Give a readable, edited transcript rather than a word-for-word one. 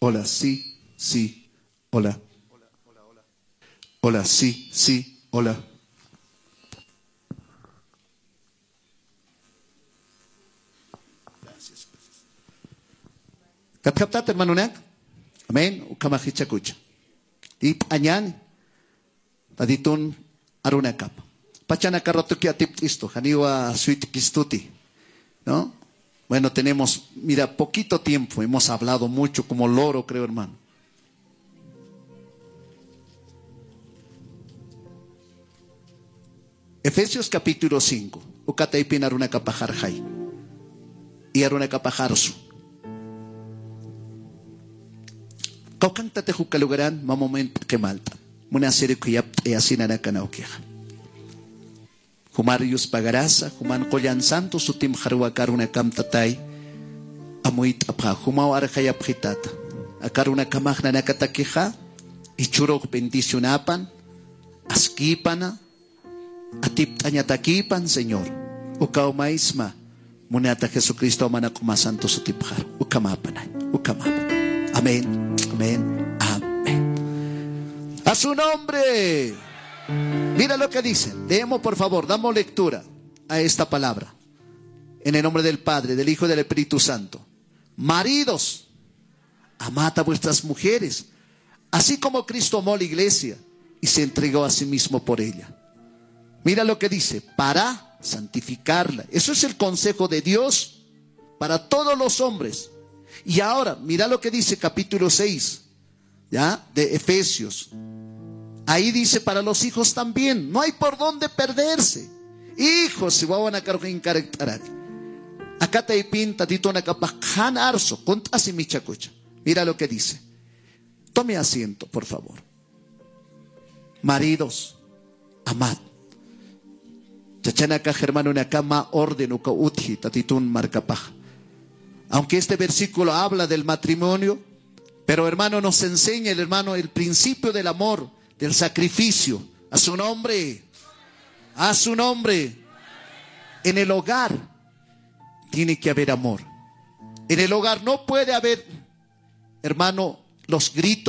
Hola, sí, sí, hola. Hola, sí, sí, hola. Kapkaptat hermano nak. Amen. Ukamahicha kucha. Dit anyan. Taditun arunakap. Pachana carrotuki atip isto. Haniwa suit kistuti. ¿No? Bueno, tenemos, mira, poquito tiempo. Hemos hablado mucho como loro, creo, hermano. Efesios capítulo 5. Ukataipin arunakapajar hay. Y arunakapajarsu. Kaukang tatehukalugaran mamomento que malta. Muna serie kuyap e asinana kanaukeja. Humarius pagarasa, human koyan santo sutim harwakar kam tatay. Amuit apha, humaw arjayap hitata. Akaruna kamagna nakatakeja. Ichurok bendicionapan. Askipana. Atip tañatakipan, Señor. Ukaw maisma. Munata Jesucristo manakuma santo sutipjar. Ukamapanay. Ukamapan. Amén. Amén. Amén. A su nombre. Mira lo que dice. Leemos por favor. Damos lectura a esta palabra. En el nombre del Padre, del Hijo y del Espíritu Santo. Maridos, amad a vuestras mujeres, así como Cristo amó a la iglesia y se entregó a sí mismo por ella. Mira lo que dice. Para santificarla. Eso es el consejo de Dios para todos los hombres. Y ahora, mira lo que dice capítulo 6, ¿ya? De Efesios. Ahí dice para los hijos también. No hay por dónde perderse. Hijos, si van a cargar en carácter. Acá te pinta tito na kapajan arso. Contasi mi chacucha. Mira lo que dice. Tome asiento, por favor. Maridos, amad. Chachanaka hermano na kama orden uka uthi tatitun marcapaj. Aunque este versículo habla del matrimonio, pero hermano nos enseña el hermano el principio del amor, del sacrificio. A su nombre. A su nombre. En el hogar tiene que haber amor. En el hogar no puede haber, hermano, los gritos.